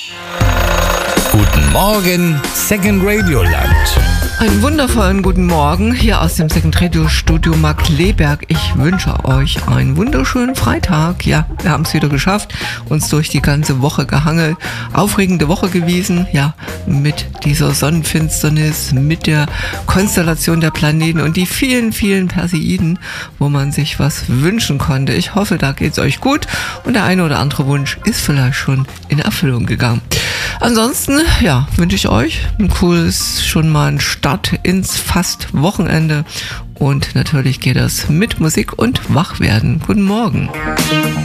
Guten Morgen, Second Radio Land. Einen wundervollen guten Morgen hier aus dem Second Radio Studio Markkleeberg. Ich wünsche euch einen wunderschönen Freitag. Ja, wir haben es wieder geschafft, uns durch die ganze Woche gehangelt. Aufregende Woche gewesen, ja, mit dieser Sonnenfinsternis, mit der Konstellation der Planeten und die vielen, vielen Perseiden, wo man sich was wünschen konnte. Ich hoffe, da geht's euch gut und der eine oder andere Wunsch ist vielleicht schon in Erfüllung gegangen. Ansonsten, ja, wünsche ich euch ein cooles, schon mal ein Start ins fast Wochenende und natürlich geht das mit Musik und Wachwerden. Guten Morgen.